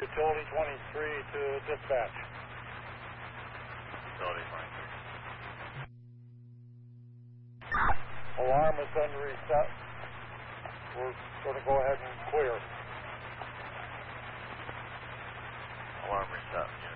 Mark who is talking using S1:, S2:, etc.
S1: Utility 23 to dispatch.
S2: Utility 23.
S1: Alarm has been reset. We're going to go ahead and clear.
S2: Alarm reset.